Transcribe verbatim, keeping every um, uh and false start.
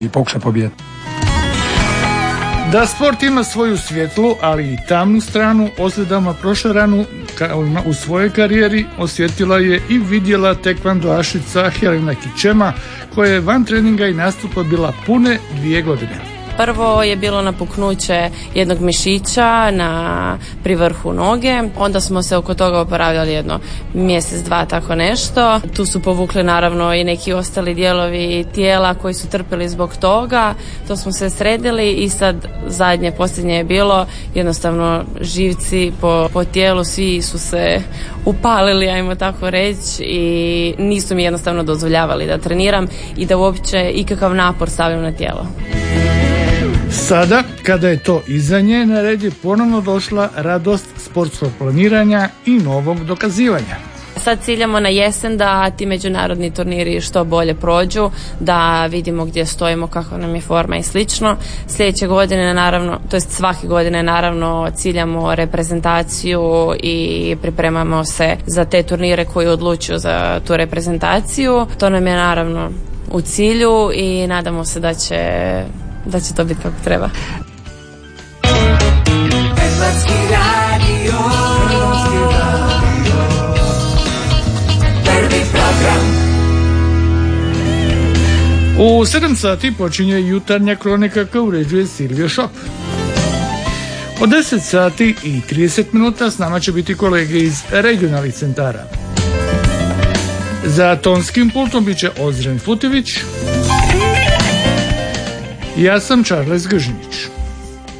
i pokuša pobijeti. Da sport ima svoju svjetlu, ali i tamnu stranu, ozljedama prošaranu kao u svojoj karijeri osjetila je i vidjela tekvandoašica Helena Kičema, koja je van treninga i nastupa bila pune dvije godine. Prvo je bilo napuknuće jednog mišića na pri vrhu noge, onda smo se oko toga oporavljali jedno mjesec, dva, tako nešto. Tu su povukli naravno i neki ostali dijelovi tijela koji su trpili zbog toga. To smo se sredili i sad zadnje, posljednje je bilo jednostavno živci po, po tijelu, svi su se upalili, ajmo tako reći, i nisu mi jednostavno dozvoljavali da treniram i da uopće ikakav napor stavljam na tijelo. Sada, kada je to iza nje, na red je ponovno došla radost sportskog planiranja i novog dokazivanja. Sad ciljamo na jesen da ti međunarodni turniri što bolje prođu, da vidimo gdje stojimo, kakva nam je forma i slično. Sljedeće godine naravno, to jest svake godine naravno ciljamo reprezentaciju i pripremamo se za te turnire koji odlučuju za tu reprezentaciju. To nam je naravno u cilju i nadamo se da će da će to biti kako treba. Hrvatski radio, prvi program. U sedam sati počinje jutarnja kronika koju uređuje Silvio Šop. Od deset sati i trideset minuta s nama će biti kolege iz regionalnih centara. Za tonskim pultom bit će Ozren Futević. Ja sam Charles Gržinić.